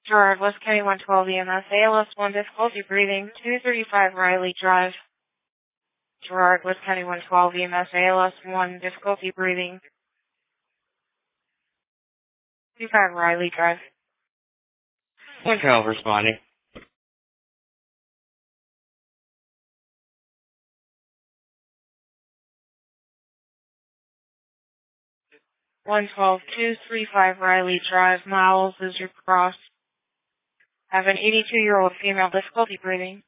Gerard, West County 112 EMS, ALS 1, difficulty breathing, 235 Riley Drive. Gerard, West County 112 EMS, ALS 1, difficulty breathing, 25 Riley Drive. 112 responding. 112 235 Riley Drive, Miles is your cross. Have an 82-year-old female, difficulty breathing.